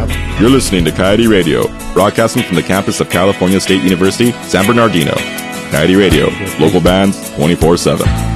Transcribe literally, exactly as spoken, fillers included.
You're listening to Coyote Radio, broadcasting from the campus of California State University, San Bernardino. Coyote Radio, local bands, twenty-four seven.